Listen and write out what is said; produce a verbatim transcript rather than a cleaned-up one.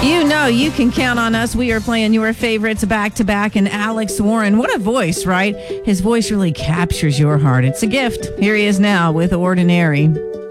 You know you can count on us. We are playing your favorites back to back. And Alex Warren, what a voice, right? His voice really captures your heart. It's a gift. Here he is now with Ordinary.